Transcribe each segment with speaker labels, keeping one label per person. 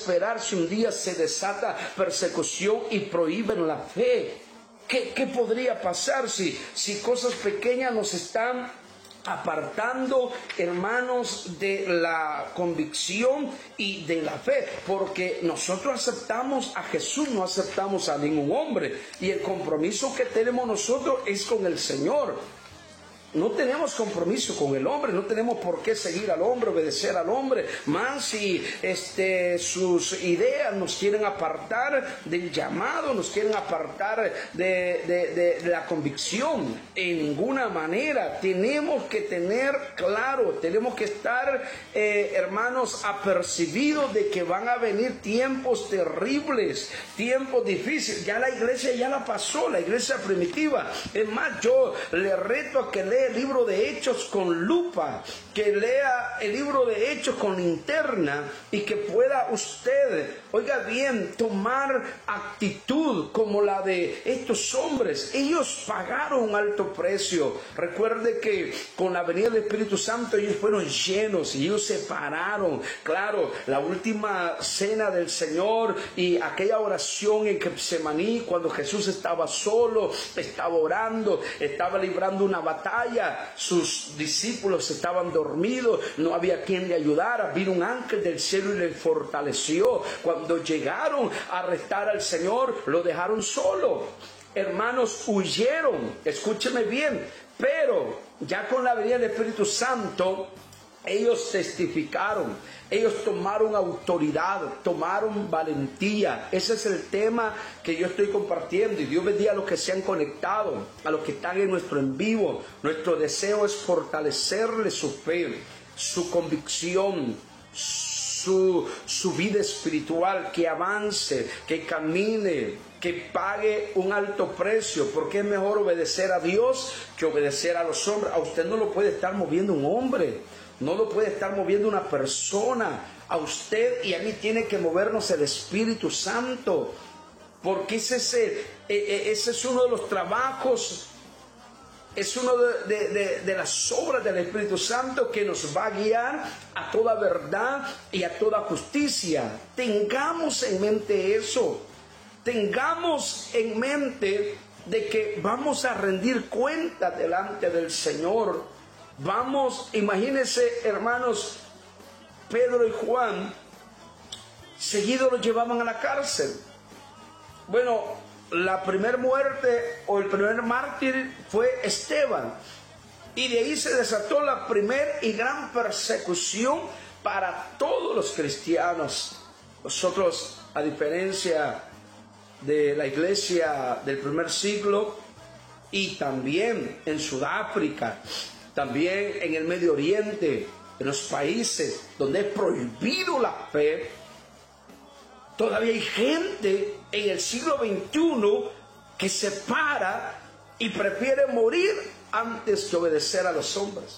Speaker 1: esperar si un día se desata persecución y prohíben la fe? ¿Qué podría pasar si cosas pequeñas nos están apartando, hermanos, de la convicción y de la fe? Porque nosotros aceptamos a Jesús, no aceptamos a ningún hombre, y el compromiso que tenemos nosotros es con el Señor. No tenemos compromiso con el hombre, no tenemos por qué seguir al hombre, obedecer al hombre, más si sus ideas nos quieren apartar del llamado, nos quieren apartar de la convicción. En ninguna manera. Tenemos que tener claro, tenemos que estar, hermanos, apercibidos de que van a venir tiempos terribles, tiempos difíciles. Ya la iglesia ya la pasó, la iglesia primitiva. Es más, yo le reto a que lea el libro de Hechos con lupa, que lea el libro de Hechos con linterna, y que pueda usted, oiga bien, tomar actitud como la de estos hombres. Ellos pagaron un alto precio. Recuerde que con la venida del Espíritu Santo ellos fueron llenos y ellos se pararon. Claro, la última cena del Señor y aquella oración en Getsemaní, cuando Jesús estaba solo, estaba orando, estaba librando una batalla. Sus discípulos estaban dormidos, no había quien le ayudara. Vino un ángel del cielo y le fortaleció. Cuando llegaron a arrestar al Señor, lo dejaron solo. Hermanos, huyeron, escúcheme bien, pero ya con la venida del Espíritu Santo, ellos testificaron, ellos tomaron autoridad, tomaron valentía. Ese es el tema que yo estoy compartiendo, y Dios bendiga a los que se han conectado, a los que están en nuestro en vivo. Nuestro deseo es fortalecerle su fe, su convicción, su vida espiritual, que avance, que camine, que pague un alto precio, porque es mejor obedecer a Dios que obedecer a los hombres. A usted no lo puede estar moviendo un hombre, no lo puede estar moviendo una persona. A usted y a mí tiene que movernos el Espíritu Santo, porque ese es uno de los trabajos, es uno de las obras del Espíritu Santo, que nos va a guiar a toda verdad y a toda justicia. Tengamos en mente eso, tengamos en mente de que vamos a rendir cuenta delante del Señor. Vamos, imagínense, hermanos, Pedro y Juan seguido los llevaban a la cárcel. Bueno, la primera muerte o el primer mártir fue Esteban, y de ahí se desató la primera y gran persecución para todos los cristianos. Nosotros, a diferencia de la iglesia del primer siglo, y también en Sudáfrica, también en el Medio Oriente, en los países donde es prohibido la fe, todavía hay gente en el siglo XXI que se para y prefiere morir antes que obedecer a los hombres,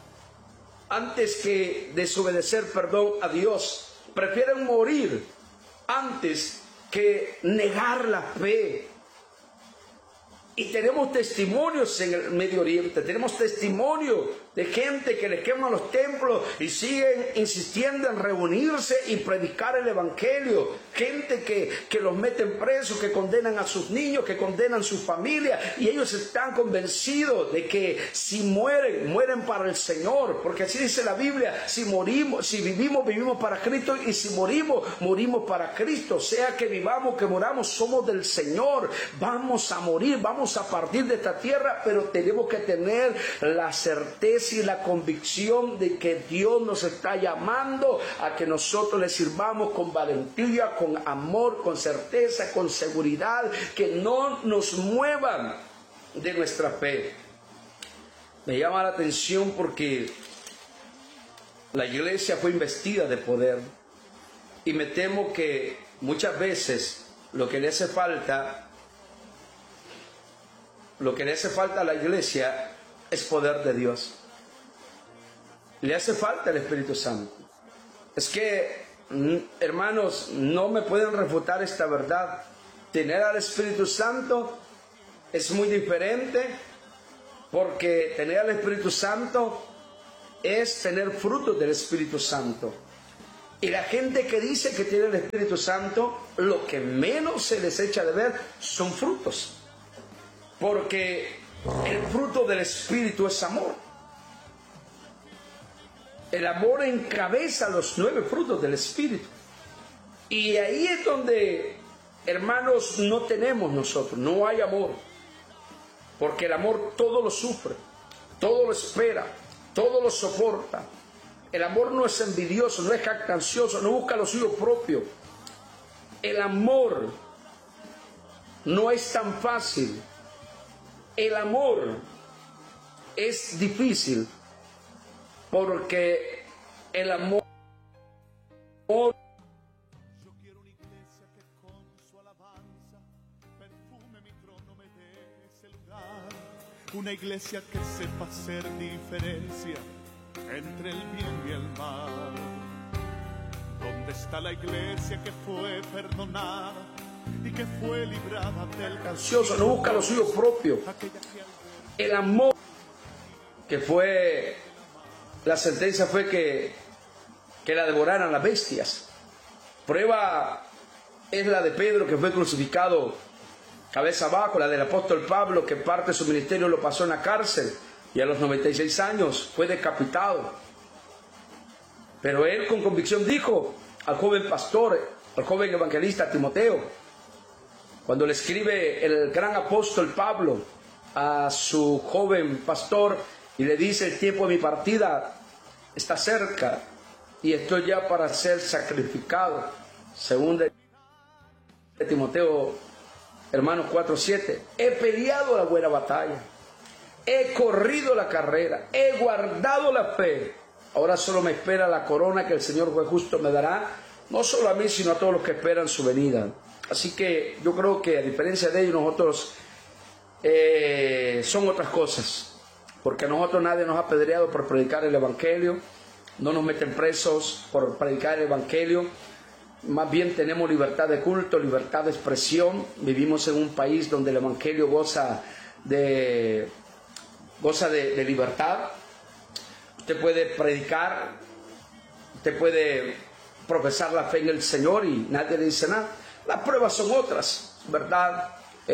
Speaker 1: antes que desobedecer, a Dios. Prefieren morir antes que negar la fe. Y tenemos testimonios en el Medio Oriente, tenemos testimonio de gente que les queman los templos y siguen insistiendo en reunirse y predicar el Evangelio. Gente que los meten presos, que condenan a sus niños, que condenan su familia, y ellos están convencidos de que si mueren para el Señor, porque así dice la Biblia: si vivimos, vivimos para Cristo, y si morimos, morimos para Cristo. Sea que vivamos, que moramos, somos del Señor. Vamos a morir, vamos a partir de esta tierra, pero tenemos que tener la certeza y la convicción de que Dios nos está llamando a que nosotros le sirvamos con valentía, con amor, con certeza, con seguridad, que no nos muevan de nuestra fe. Me llama la atención porque la iglesia fue investida de poder, y me temo que muchas veces lo que le hace falta a la iglesia es poder de Dios. Le hace falta el Espíritu Santo. Es que, hermanos, no me pueden refutar esta verdad. Tener al Espíritu Santo es muy diferente, porque tener al Espíritu Santo es tener frutos del Espíritu Santo. Y la gente que dice que tiene el Espíritu Santo, lo que menos se les echa de ver son frutos. Porque el fruto del Espíritu es amor. El amor encabeza los 9 frutos del Espíritu. Y ahí es donde, hermanos, no tenemos nosotros, no hay amor. Porque el amor todo lo sufre, todo lo espera, todo lo soporta. El amor no es envidioso, no es jactancioso, no busca lo suyo propio. El amor no es tan fácil. El amor es difícil porque el amor...
Speaker 2: Yo quiero una iglesia que con su alabanza perfume mi trono, me dé ese lugar. Una iglesia que sepa hacer diferencia entre el bien y el mal. ¿Dónde está la iglesia que fue perdonada y que fue librada del
Speaker 1: ansioso, no busca lo suyo propio? El amor, que fue, la sentencia fue que la devoraran las bestias. Prueba es la de Pedro, que fue crucificado cabeza abajo, la del apóstol Pablo, que parte de su ministerio lo pasó en la cárcel y a los 96 años fue decapitado. Pero él con convicción dijo al joven pastor, al joven evangelista Timoteo, cuando le escribe el gran apóstol Pablo a su joven pastor y le dice: el tiempo de mi partida está cerca y estoy ya para ser sacrificado, según de Timoteo, hermanos 4:7, he peleado la buena batalla, he corrido la carrera, he guardado la fe, ahora solo me espera la corona que el Señor juez justo me dará, no solo a mí sino a todos los que esperan su venida. Así que yo creo que a diferencia de ellos, nosotros son otras cosas, porque a nosotros nadie nos ha apedreado por predicar el Evangelio, no nos meten presos por predicar el Evangelio, más bien tenemos libertad de culto, libertad de expresión. Vivimos en un país donde el Evangelio goza de libertad. Usted puede predicar, usted puede profesar la fe en el Señor y nadie le dice nada. Las pruebas son otras, ¿verdad?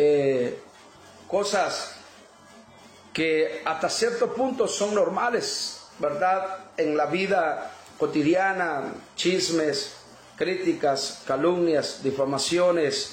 Speaker 1: Cosas que hasta cierto punto son normales, ¿verdad? En la vida cotidiana, chismes, críticas, calumnias, difamaciones,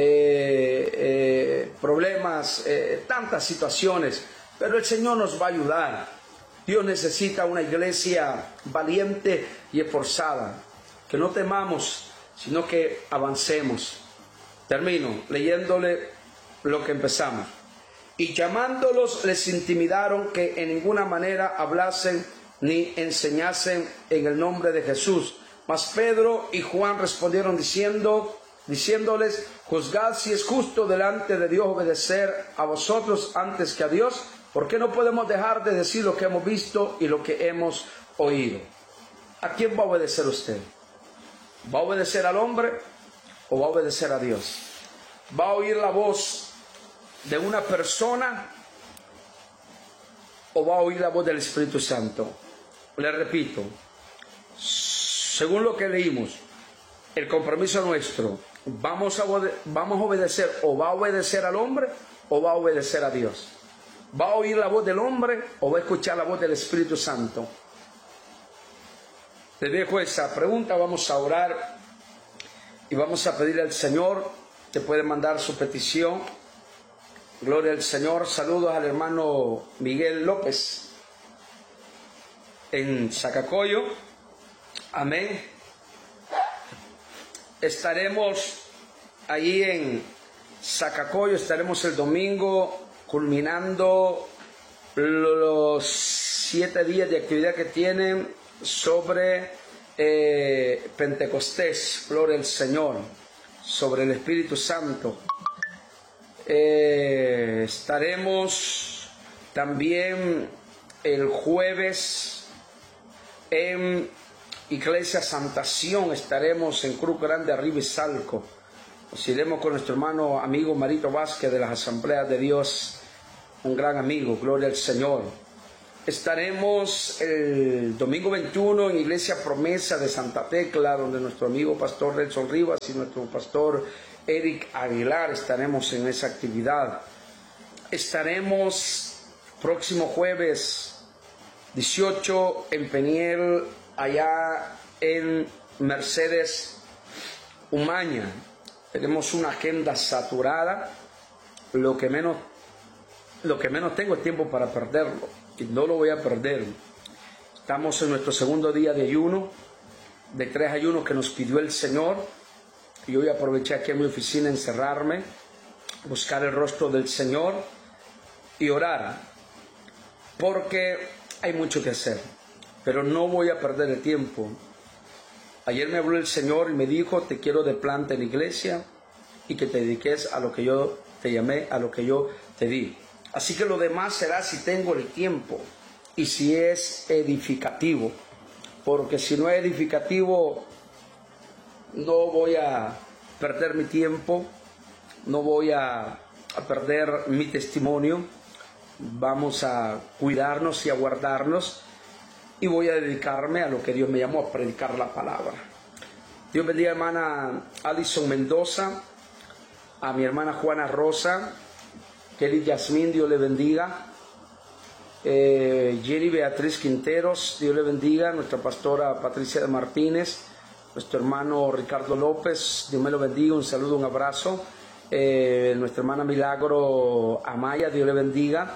Speaker 1: problemas, tantas situaciones. Pero el Señor nos va a ayudar. Dios necesita una iglesia valiente y esforzada. Que no temamos, sino que avancemos. Termino leyéndole lo que empezamos. Y llamándolos les intimidaron que en ninguna manera hablasen ni enseñasen en el nombre de Jesús. Mas Pedro y Juan respondieron diciéndoles: juzgad si es justo delante de Dios obedecer a vosotros antes que a Dios. ¿Por qué no podemos dejar de decir lo que hemos visto y lo que hemos oído? ¿A quién va a obedecer usted? ¿Va a obedecer al hombre o va a obedecer a Dios? ¿Va a oír la voz de una persona o va a oír la voz del Espíritu Santo? Le repito, según lo que leímos, el compromiso nuestro, ¿vamos a obedecer o va a obedecer al hombre o va a obedecer a Dios? ¿Va a oír la voz del hombre o va a escuchar la voz del Espíritu Santo? Le dejo esa pregunta, vamos a orar y vamos a pedirle al Señor que puede mandar su petición. Gloria al Señor. Saludos al hermano Miguel López en Zacacoyo. Amén. Estaremos allí en Zacacoyo, estaremos el domingo culminando los 7 días de actividad que tienen sobre Pentecostés, gloria al Señor, sobre el Espíritu Santo. Estaremos también el jueves en Iglesia Santa Sion, estaremos en Cruz Grande, Arriba y Salco. Nos iremos con nuestro hermano amigo Marito Vázquez de las Asambleas de Dios, un gran amigo, gloria al Señor. Estaremos el domingo 21 en Iglesia Promesa de Santa Tecla, donde nuestro amigo pastor Nelson Rivas y nuestro pastor Eric Aguilar estaremos en esa actividad. Estaremos próximo jueves 18 en Peniel, allá en Mercedes Umaña. Tenemos una agenda saturada. Lo que menos tengo es tiempo para perderlo, y no lo voy a perder. Estamos en nuestro segundo día de ayuno, de 3 ayunos que nos pidió el Señor, y hoy aproveché aquí en mi oficina encerrarme, buscar el rostro del Señor y orar, porque hay mucho que hacer, pero no voy a perder el tiempo. Ayer me habló el Señor y me dijo: te quiero de planta en la iglesia y que te dediques a lo que yo te llamé, a lo que yo te di. Así que lo demás será si tengo el tiempo y si es edificativo, porque si no es edificativo no voy a perder mi tiempo, no voy a perder mi testimonio. Vamos a cuidarnos y a guardarnos, y voy a dedicarme a lo que Dios me llamó, a predicar la palabra. Dios bendiga a hermana Alison Mendoza, a mi hermana Juana Rosa, Kelly Yasmín, Dios le bendiga, Jenny Beatriz Quinteros, Dios le bendiga, nuestra pastora Patricia de Martínez, nuestro hermano Ricardo López, Dios me lo bendiga, un saludo, un abrazo, nuestra hermana Milagro Amaya, Dios le bendiga.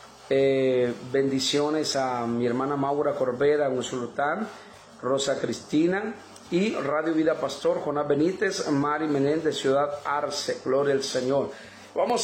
Speaker 1: Bendiciones a mi hermana Maura Corbera en Usulután, Rosa Cristina, y Radio Vida Pastor, Jonás Benítez, Mari Menéndez, Ciudad Arce. Gloria al Señor. Vamos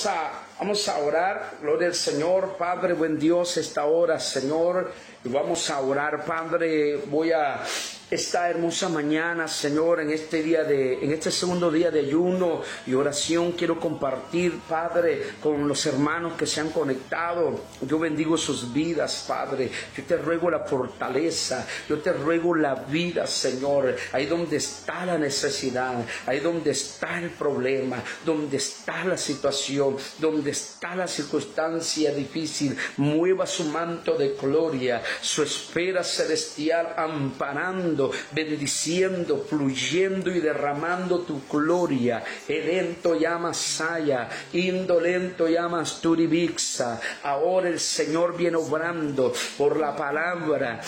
Speaker 1: a orar. Gloria al Señor. Padre, buen Dios, esta hora, Señor, y vamos a orar. Padre, voy a esta hermosa mañana, Señor, en este segundo día de ayuno y oración, quiero compartir, Padre, con los hermanos que se han conectado. Yo bendigo sus vidas, Padre. Yo te ruego la fortaleza, yo te ruego la vida, Señor, ahí donde está la necesidad, ahí donde está el problema, donde está la situación, donde está la circunstancia difícil. Mueva su manto de gloria, su esfera celestial, amparando, bendiciendo, fluyendo y derramando tu gloria. Elento llamas Saya, indolento llamas Turibixa. Ahora el Señor viene obrando por la palabra.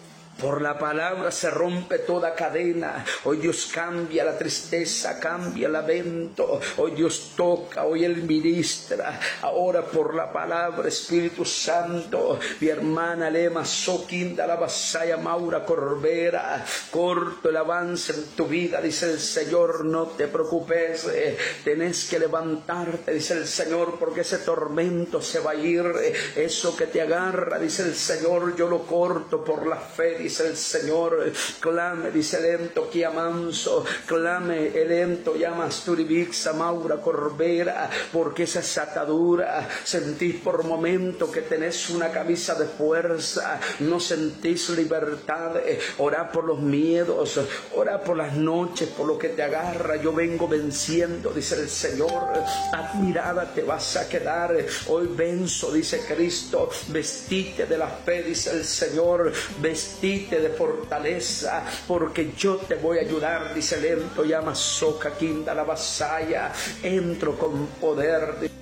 Speaker 1: Por la palabra se rompe toda cadena. Hoy Dios cambia la tristeza, cambia el lamento. Hoy Dios toca, hoy Él ministra. Ahora por la palabra, Espíritu Santo, mi hermana Lema Soquinda, la Basaya Maura Corbera, corto el avance en tu vida, dice el Señor. No te preocupes, tenés que levantarte, dice el Señor, porque ese tormento se va a ir. Eso que te agarra, dice el Señor, yo lo corto por la fe, dice el Señor. Clame, dice el ento que amanso, clame el ento llamas Turibixa Maura Corbera, porque esa es atadura. Sentís por momento que tenés una camisa de fuerza, no sentís libertad. Orá por los miedos, orá por las noches, por lo que te agarra. Yo vengo venciendo, dice el Señor. Admirada te vas a quedar. Hoy venzo, dice Cristo. Vestite de la fe, dice el Señor. Vestite de fortaleza, porque yo te voy a ayudar, dice el ento llama Soca Quinda la Basaya. Entro con poder.